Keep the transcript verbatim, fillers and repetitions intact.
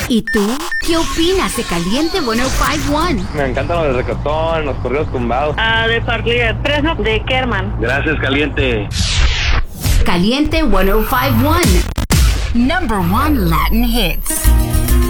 ¿Y tú? ¿Qué opinas de Caliente ciento cincuenta y uno? Me encantan los de reggaetón, los corridos tumbados. Ah, de Parlier, Fresno, de Kerman. Gracias, Caliente. Caliente ciento cincuenta y uno. Number one Latin hits.